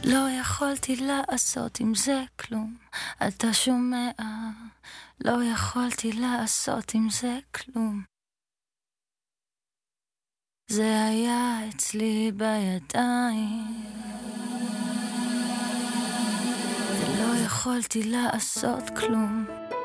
לא יכולתי לעשות עם זה כלום, אתה שומע? לא יכולתי לעשות עם זה כלום. זה היה אצלי בידיים, ולא יכולתי לעשות כלום.